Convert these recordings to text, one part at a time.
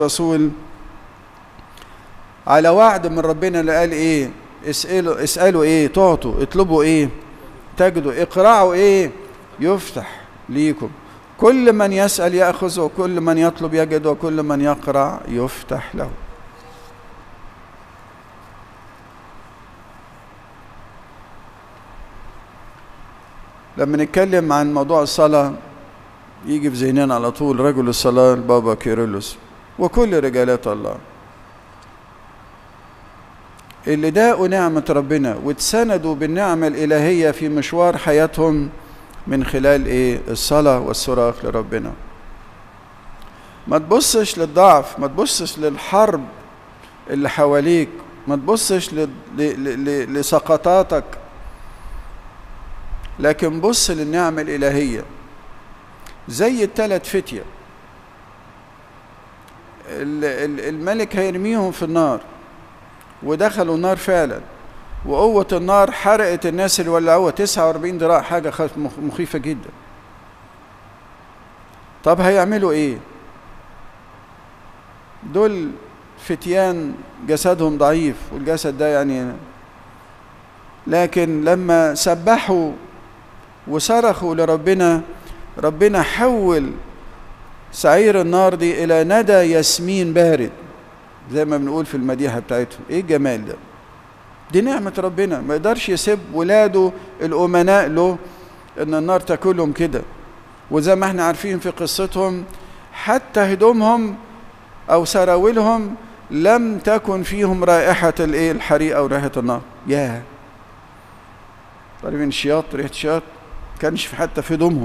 الرسول على وعد من ربنا اللي قال ايه؟ اسألوا ايه تعطوا، اطلبوا ايه تجدوا، اقرعوا ايه يفتح ليكم، كل من يسأل يأخذ وكل من يطلب يجد وكل من يقرع يفتح له. لما نتكلم عن موضوع الصلاة يجي في ذهننا على طول رجل الصلاة البابا كيرلس وكل رجالات الله اللي داقوا نعمة ربنا واتسندوا بالنعمة الإلهية في مشوار حياتهم من خلال ايه؟ الصلاة والصراخ لربنا. ما تبصش للضعف، ما تبصش للحرب اللي حواليك، ما تبصش لسقطاتك، لكن بص للنعمة الإلهية. زي الثلاث فتية الملك هيرميهم في النار ودخلوا النار فعلا، وقوة النار حرقت الناس اللي ولعوها 49 ذراع، حاجة مخيفة جدا. طب هيعملوا ايه؟ دول فتيان جسدهم ضعيف، والجسد ده يعني، لكن لما سبحوا وصرخوا لربنا، ربنا حول سعير النار دي إلى ندى ياسمين بارد، زي ما بنقول في المديحة بتاعتهم. ايه الجمال ده؟ دي نعمة ربنا، ما يقدرش يسيب ولاده الأمناء له إن النار تاكلهم كده. وزي ما احنا عارفين في قصتهم، حتى هدومهم أو سراولهم لم تكن فيهم رائحة الحريق أو رائحة النار. ياه، طالبين شياط، ريحة شياط كانش في حتى في هدومهم.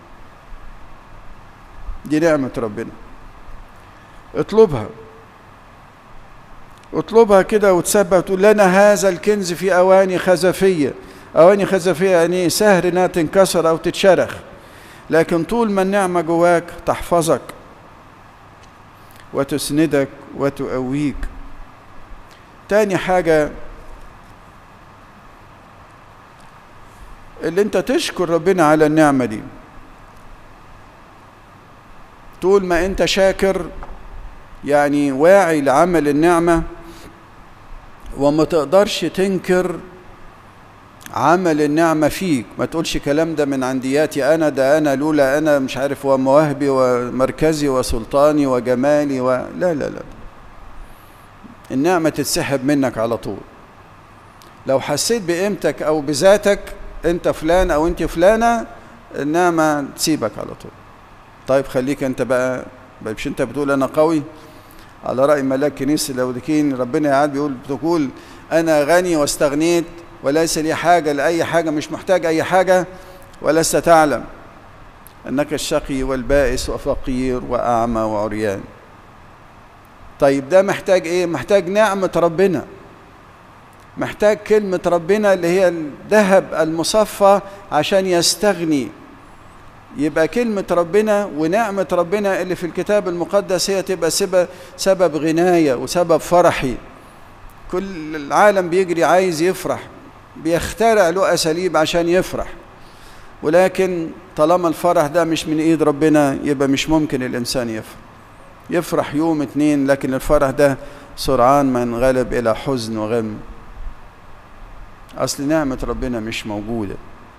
دي نعمة ربنا. اطلبها كده وتسبح وتقول لنا هذا الكنز في أواني خزفية. أواني خزفية يعني سهل إنها تنكسر أو تتشرخ، لكن طول ما النعمة جواك تحفظك وتسندك وتقويك. تاني حاجة اللي انت تشكر ربنا على النعمة دي. طول ما انت شاكر يعني واعي لعمل النعمة، وما تقدرش تنكر عمل النعمة فيك. ما تقولش كلام ده من عندياتي أنا، ده أنا لولا أنا مش عارف ومواهبي ومركزي وسلطاني وجمالي لا لا لا، النعمة تتسحب منك على طول. لو حسيت بقيمتك أو بذاتك أنت فلان أو أنت فلانة، النعمة تسيبك على طول. طيب خليك أنت بقى، مش أنت بتقول أنا قوي؟ على رأي ملاك كنيسة اللاوديكيين ربنا يعاد بتقول أنا غني واستغنيت وليس لي حاجة لأي حاجة، مش محتاج أي حاجة، ولست تعلم أنك الشقي والبائس وفقير وأعمى وعريان. طيب ده محتاج إيه؟ محتاج نعمة ربنا، محتاج كلمة ربنا اللي هي الذهب المصفى عشان يستغني. يبقى كلمة ربنا ونعمة ربنا اللي في الكتاب المقدس هي تبقى سبب غناية وسبب فرحي. كل العالم بيجري عايز يفرح، بيخترع له أساليب عشان يفرح، ولكن طالما الفرح ده مش من إيد ربنا يبقى مش ممكن الإنسان يفرح يوم اتنين، لكن الفرح ده سرعان ما ينغلب إلى حزن وغم. أصل نعمة ربنا مش موجودة.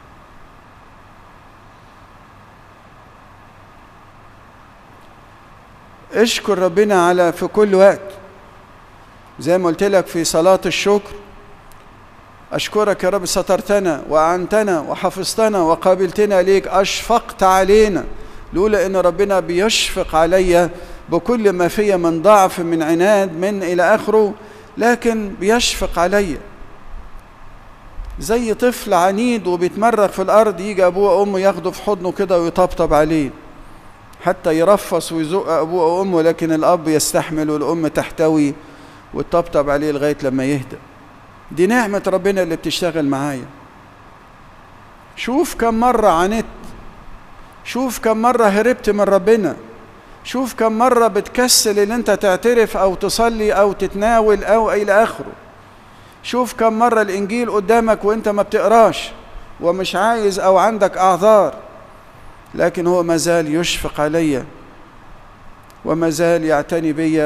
اشكر ربنا في كل وقت، زي ما قلت لك في صلاة الشكر، أشكرك يا رب سترتنا وأعنتنا وحفظتنا وقابلتنا ليك، أشفقت علينا. لولا إن ربنا بيشفق عليا بكل ما فيا من ضعف من عناد من إلى آخره، لكن بيشفق عليا. زي طفل عنيد وبيتمرغ في الأرض، يجي أبوه وأمه ياخده في حضنه كده ويطبطب عليه، حتى يرفص ويزق أبوه وأمه، لكن الأب يستحمل والأم تحتوي وتطبطب عليه لغاية لما يهدى. دي نعمة ربنا اللي بتشتغل معايا. شوف كم مرة عانيت، شوف كم مرة هربت من ربنا، شوف كم مرة بتكسل ان انت تعترف او تصلي او تتناول او الى اخره. شوف كم مرة الانجيل قدامك وانت ما بتقراش ومش عايز او عندك اعذار، لكن هو ما زال يشفق عليا وما زال يعتني بي